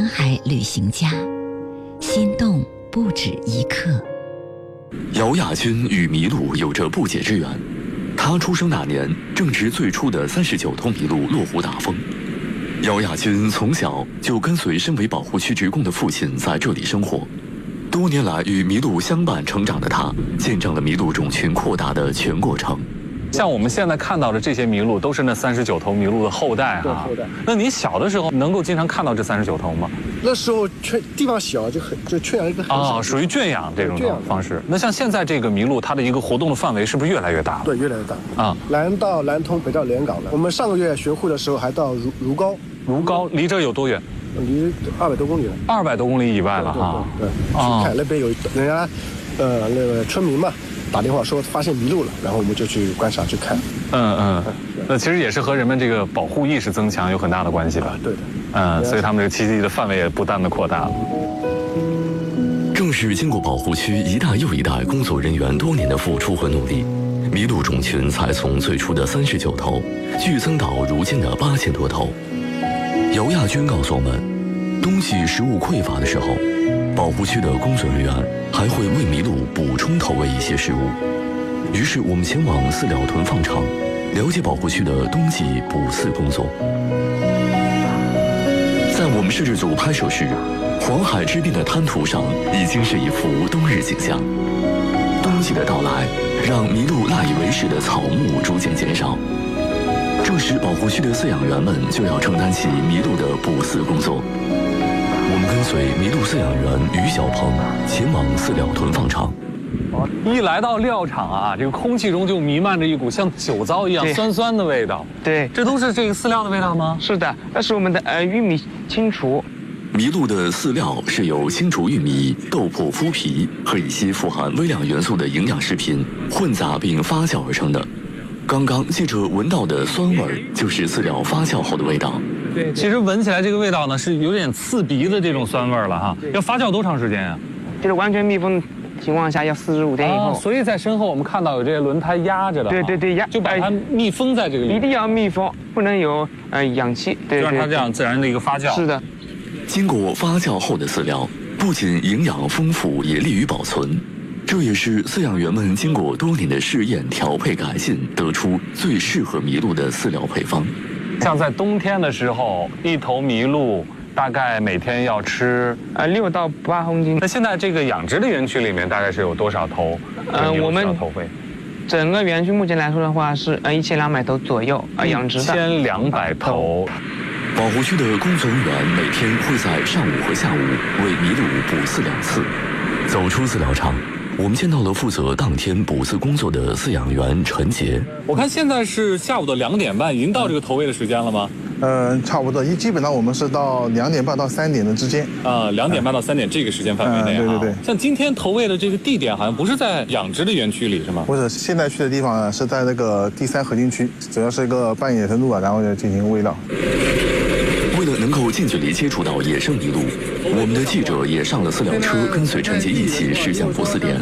航海旅行家，心动不止一刻。 姚亚军与麋鹿有着不解之缘，他出生那年正值最初的39头麋鹿落湖大风。姚亚军从小就跟随身为保护区职工的父亲在这里生活，多年来与麋鹿相伴成长的他，见证了麋鹿种群扩大的全过程。 像我们现在看到的这些麋鹿，都是那39头麋鹿的后代哈。 后代。 那你小的时候能够经常看到这39头吗？ 那时候地方小，就圈养一个很少。 属于圈养这种方式。那像现在这个麋鹿，它的一个活动的范围是不是越来越大了？ 对，越来越大啊。 南到南通，北到连港了。我们上个月巡护的时候还到如皋。 如皋离这有多远？ 离200多公里了。 200多公里以外了哈。 对，去看那边有人家，那个村民嘛。打电话说发现麋鹿了，然后我们就去观察去看。 那其实也是和人们这个保护意识增强有很大的关系吧？ 对的。 所以他们这个栖息地的范围也不断的扩大了。 正是经过保护区一代又一代工作人员多年的付出和努力，麋鹿种群才从最初的39头剧增到如今的8000多头。姚亚军告诉我们，冬季食物匮乏的时候，保护区的工作人员还会为麋鹿补充投喂一些食物。于是我们前往饲料囤放场，了解保护区的冬季捕饲工作。在我们摄制组拍摄时，黄海之滨的滩涂上已经是一幅冬日景象。冬季的到来，让麋鹿赖以为食的草木逐渐减少。这时，保护区的饲养员们就要承担起麋鹿的捕饲工作。我们跟随麋鹿饲养员于小鹏前往饲料囤放场。 一来到料场啊，这个空气中就弥漫着一股像酒糟一样酸酸的味道。 对， 这都是这个饲料的味道吗？ 是的，那是我们的玉米青除。 麋鹿的饲料是由青除玉米、豆粕、麸皮和一些富含微量元素的营养食品混杂并发酵而成的。刚刚记者闻到的酸味儿，就是饲料发酵后的味道。 对，其实闻起来这个味道呢，是有点刺鼻的这种酸味了哈。要发酵多长时间啊？ 就是完全密封情况下要45天以后。 所以在身后我们看到有这些轮胎压着的。 对， 就把它密封在这个里面。 一定要密封，不能有氧气。对， 就让它这样自然的一个发酵。 是的。 经过发酵后的饲料，不仅营养丰富，也利于保存。这也是饲养员们经过多年的试验、调配、改进，得出最适合麋鹿的饲料配方。 像在冬天的时候，一头麋鹿大概每天要吃 6到8公斤。 那现在这个养殖的园区里面大概是有多少头？ 我们投喂整个园区目前来说的话是1200头左右养殖的。 1200头。 保护区的工作人员每天会在上午和下午为麋鹿捕饲2次。走出饲料场，我们见到了负责当天捕饲工作的饲养员陈杰。 我看现在是下午的2点半，已经到这个投喂的时间了吗？ 差不多，基本上我们是到2点半到3点的之间。 2点半到3点这个时间范围内。 对。 像今天投喂的这个地点好像不是在养殖的园区里是吗？ 不是，现在去的地方是在那个第3核心区，主要是一个半野生鹿然后就进行喂料。 为了能够近距离接触到野生麋鹿，我们的记者也上了饲料车，跟随陈杰一起驶向捕饲点。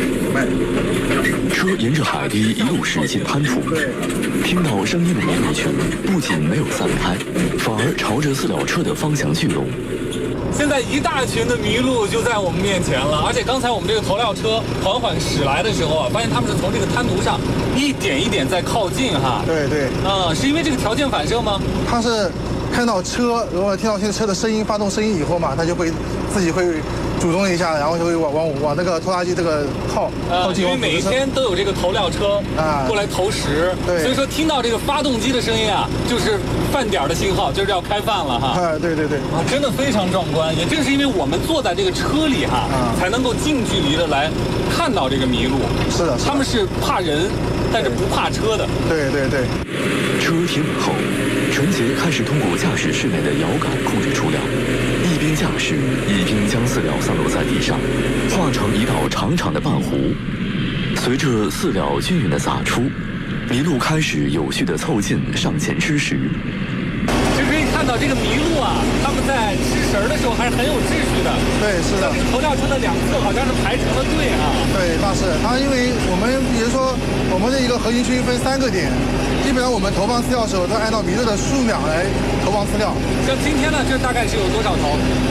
车沿着海堤一路驶进滩涂，听到声音的麋鹿群不仅没有散开，反而朝着饲料车的方向聚拢。 现在一大群的麋鹿就在我们面前了，而且刚才我们这个投料车缓缓驶来的时候啊，发现他们是从这个滩涂上一点一点在靠近哈。 对。 是因为这个条件反射吗？ 它是看到车，如果听到车的声音，发动声音以后嘛，它就会自己会主动一下，然后就会往那个拖拉机这个靠近。 因为每一天都有这个投料车过来投食， 对， 所以说听到这个发动机的声音啊，就是饭点的信号，就是要开饭了哈。 对。 真的非常壮观。也正是因为我们坐在这个车里哈，才能够近距离的来看到这个麋鹿。 是的， 他们是怕人，但是不怕车的。 对。 车停稳后，陈杰开始通过驾驶室内的摇杆控制出料，一边驾驶一边将饲料散落在地上，画成一道长长的半弧。随着饲料均匀的撒出，麋鹿开始有序地凑近上前吃食。 就可以看到这个麋鹿啊，它们在吃食儿的时候还是很有秩序的。 对，是的。 这个投料车的2侧好像是排成了队啊。 对，那是它，因为我们比如说我们的一个核心区分3个点，基本上我们投放饲料的时候都按照麋鹿的数量来投放饲料。 像今天呢，这大概是有多少头？